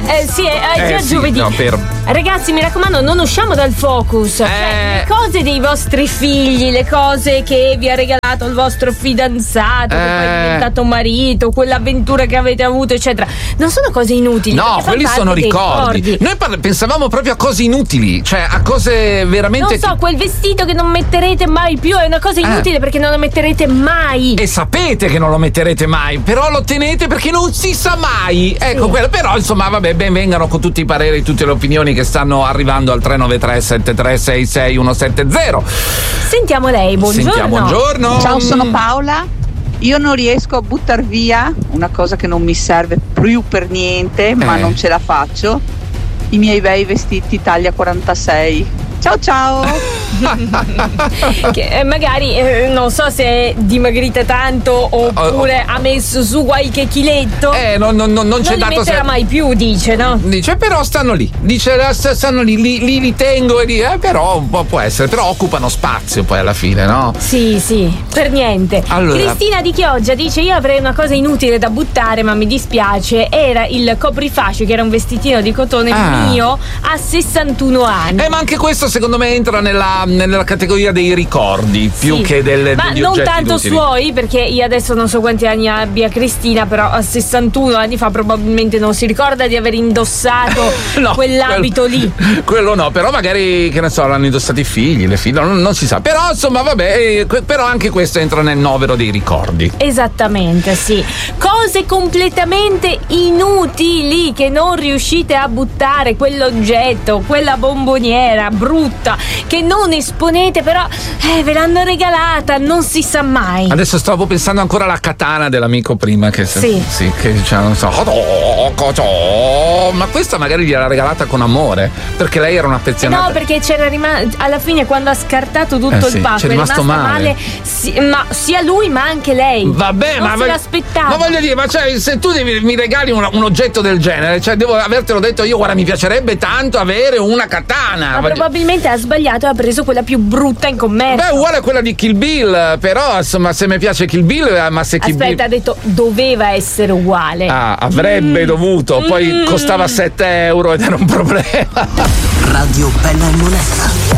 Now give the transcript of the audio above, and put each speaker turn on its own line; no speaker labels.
Sì, è già giovedì.
No,
Ragazzi, mi raccomando, non usciamo dal focus. Cioè, le cose dei vostri figli, le cose che vi ha regalato il vostro fidanzato, che poi è diventato marito, quell'avventura che avete avuto, eccetera, non sono cose inutili.
No, quelli sono ricordi. Noi pensavamo proprio a cose inutili, cioè a cose veramente.
Non so, quel vestito che non metterete mai più è una cosa inutile perché non lo metterete mai.
E sapete che non lo metterete mai, però lo tenete perché non si sa mai. Ecco, quello. Però insomma, vabbè, ben vengano con tutti i pareri, tutte le opinioni che stanno arrivando al 393 7366 170.
Sentiamo lei, buongiorno.
Buongiorno.
Ciao, sono Paola. Io non riesco a buttar via una cosa che non mi serve più per niente, ma non ce la faccio. I miei bei vestiti taglia 46. Ciao.
Che magari non so se è dimagrita tanto oppure ha messo su qualche chiletto.
Non c'è
li
dato.
metterà mai più, dice, no?
Dice, però stanno lì. Dice, stanno lì, li tengo e lì, però può essere, però occupano spazio poi alla fine, no?
Sì, per niente.
Allora.
Cristina di Chioggia dice: io avrei una cosa inutile da buttare, ma mi dispiace. Era il coprifascio, che era un vestitino di cotone mio a 61 anni.
Ma anche questo secondo me entra nella categoria dei ricordi più che degli
ma
oggetti
non tanto
inutili.
Suoi, perché io adesso non so quanti anni abbia Cristina, però a 61 anni fa probabilmente non si ricorda di aver indossato quell'abito lì.
Quello no, però magari, che ne so, l'hanno indossato i figli, le figlie, non si sa. Però insomma, vabbè, però anche questo entra nel novero dei ricordi.
Esattamente, sì. Cose completamente inutili che non riuscite a buttare, quell'oggetto, quella bomboniera brutta che non esponete, però ve l'hanno regalata, non si sa mai.
Adesso stavo pensando ancora alla katana dell'amico prima che che diciamo, non so, ma questa magari gliel'ha regalata con amore, perché lei era un'affezionata.
No, perché c'era alla fine, quando ha scartato tutto il pacco,
c'è
è
rimasto male.
Ma sia lui ma anche lei.
Vabbè,
non se l'aspettava.
Ma voglio dire, se tu mi regali un oggetto del genere, cioè devo avertelo detto io, guarda, mi piacerebbe tanto avere una katana.
Ma probabilmente ha sbagliato e ha preso quella più brutta in commercio.
Beh, uguale a quella di Kill Bill, però insomma, se mi piace Kill Bill, ma se Kill
Bill... ha detto doveva essere uguale.
Avrebbe dovuto, poi costava 7 euro ed era un problema.
Radio Bella e Monella.